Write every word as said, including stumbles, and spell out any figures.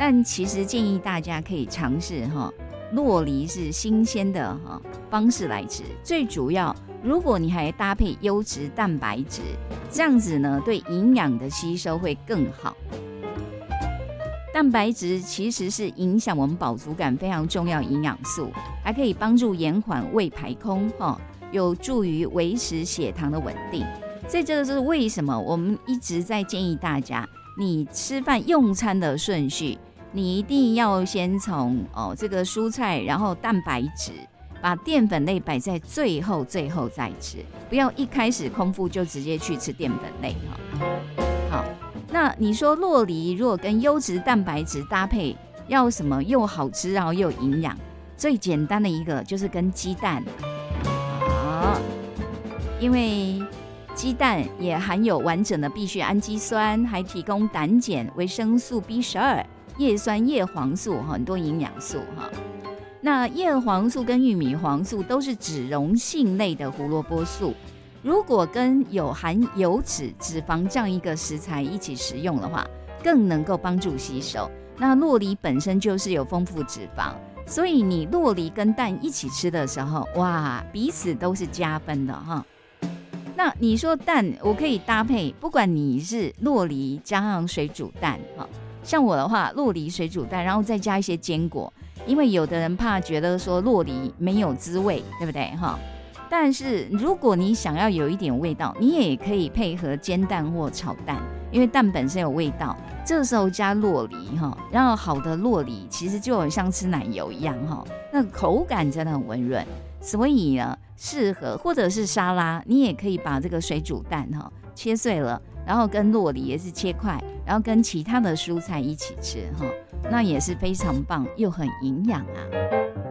但其实建议大家可以尝试哈，酪梨是新鲜的哈方式来吃。最主要，如果你还搭配优质蛋白质，这样子呢，对营养的吸收会更好。蛋白质其实是影响我们饱足感非常重要营养素，还可以帮助延缓胃排空哈，有助于维持血糖的稳定。所以这就是为什么我们一直在建议大家，你吃饭用餐的顺序，你一定要先从哦这个蔬菜，然后蛋白质，把淀粉类摆在最后，最后再吃，不要一开始空腹就直接去吃淀粉类哈。好，那你说酪梨如果跟优质蛋白质搭配，要什么又好吃然后又有营养？最简单的一个就是跟鸡蛋，好，因为鸡蛋也含有完整的必需氨基酸，还提供胆碱、维生素 B 十二、叶酸、叶黄素很多营养素哈。那叶黄素跟玉米黄素都是脂溶性类的胡萝卜素，如果跟有含油脂、脂肪这样一个食材一起食用的话，更能够帮助吸收。那酪梨本身就是有丰富脂肪，所以你酪梨跟蛋一起吃的时候，哇，彼此都是加分的哈。那你说蛋，我可以搭配，不管你是酪梨加上水煮蛋哈，像我的话，酪梨水煮蛋，然后再加一些坚果，因为有的人怕觉得说酪梨没有滋味，对不对哈？但是如果你想要有一点味道，你也可以配合煎蛋或炒蛋，因为蛋本身有味道，这时候加酪梨哈，然后好的酪梨其实就很像吃奶油一样哈，那口感真的很温润，所以呢，适合或者是沙拉，你也可以把这个水煮蛋哈切碎了，然后跟酪梨也是切块，然后跟其他的蔬菜一起吃哈，那也是非常棒又很营养啊。